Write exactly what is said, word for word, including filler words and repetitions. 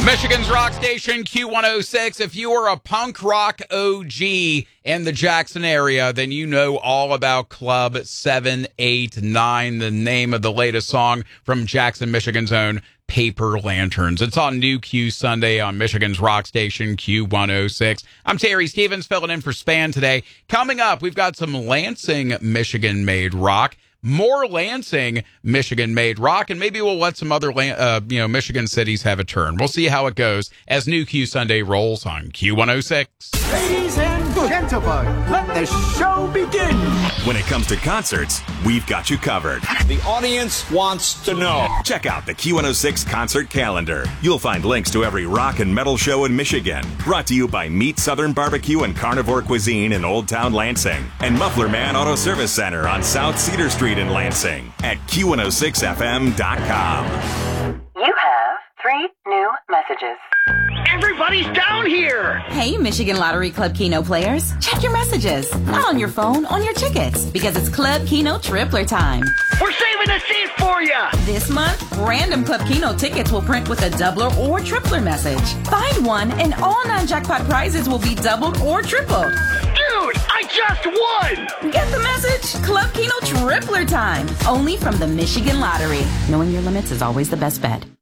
Michigan's rock station, Q one oh six. If you are a punk rock O G in the Jackson area, then you know all about Club seven eight nine, the name of the latest song from Jackson, Michigan's own Paper Lanterns. It's on New Q Sunday on Michigan's rock station, Q one oh six. I'm Terry Stevens, filling in for Span today. Coming up, we've got some Lansing, Michigan-made rock. More Lansing, Michigan-made rock, and maybe we'll let some other, uh, you know, Michigan cities have a turn. We'll see how it goes as New Q Sunday rolls on Q one oh six. Ladies and gentlemen, let the show begin. When it comes to concerts, we've got you covered. The audience wants to know. Check out the Q one oh six concert calendar. You'll find links to every rock and metal show in Michigan. Brought to you by Meat Southern Barbecue and Carnivore Cuisine in Old Town Lansing and Muffler Man Auto Service Center on South Cedar Street in Lansing at Q one oh six F M dot com. You have three new messages. Everybody's down here! Hey, Michigan Lottery Club Keno players. Check your messages. Not on your phone, on your tickets. Because it's Club Keno Tripler time. We're saving a seat for you! This month, random Club Keno tickets will print with a doubler or tripler message. Find one and all non-jackpot prizes will be doubled or tripled. Dude, I just won! Get the message? Club Keno Tripler time. Only from the Michigan Lottery. Knowing your limits is always the best bet.